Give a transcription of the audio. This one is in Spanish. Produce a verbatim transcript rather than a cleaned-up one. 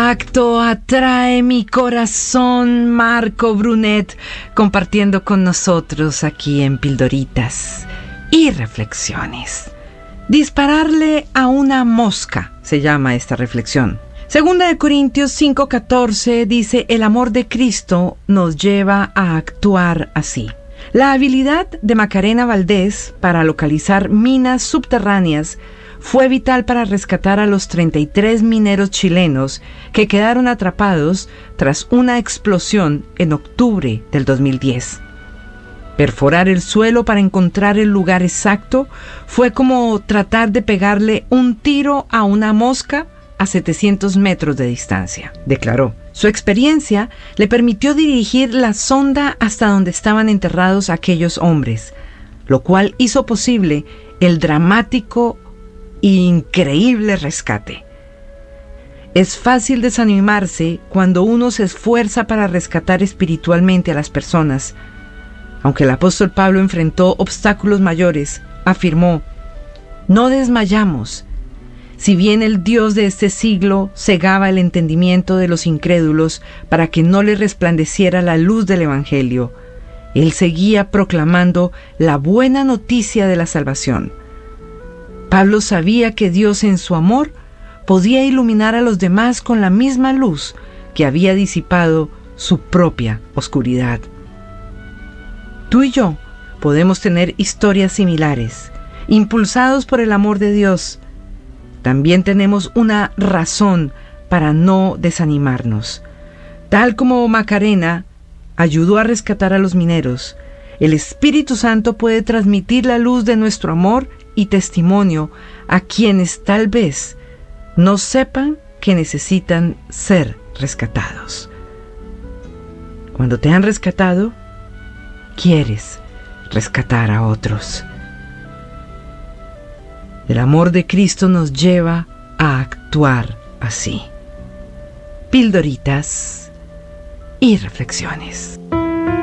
acto atrae mi corazón, Marco Brunet, compartiendo con nosotros aquí en Pildoritas y Reflexiones. Dispararle a una mosca se llama esta reflexión. Segunda de Corintios cinco catorce dice: el amor de Cristo nos lleva a actuar así. La habilidad de Macarena Valdés para localizar minas subterráneas fue vital para rescatar a los treinta y tres mineros chilenos que quedaron atrapados tras una explosión en octubre del dos mil diez. Perforar el suelo para encontrar el lugar exacto fue como tratar de pegarle un tiro a una mosca a setecientos metros de distancia, declaró. Su experiencia le permitió dirigir la sonda hasta donde estaban enterrados aquellos hombres, lo cual hizo posible el dramático e increíble rescate. Es fácil desanimarse cuando uno se esfuerza para rescatar espiritualmente a las personas. Aunque el apóstol Pablo enfrentó obstáculos mayores, afirmó: no desmayamos. Si bien el Dios de este siglo cegaba el entendimiento de los incrédulos para que no les resplandeciera la luz del Evangelio, Él seguía proclamando la buena noticia de la salvación. Pablo sabía que Dios en su amor podía iluminar a los demás con la misma luz que había disipado su propia oscuridad. Tú y yo podemos tener historias similares, impulsados por el amor de Dios. También tenemos una razón para no desanimarnos. Tal como Macarena ayudó a rescatar a los mineros, el Espíritu Santo puede transmitir la luz de nuestro amor y testimonio a quienes tal vez no sepan que necesitan ser rescatados. Cuando te han rescatado, quieres rescatar a otros. El amor de Cristo nos lleva a actuar así. Pildoritas y Reflexiones.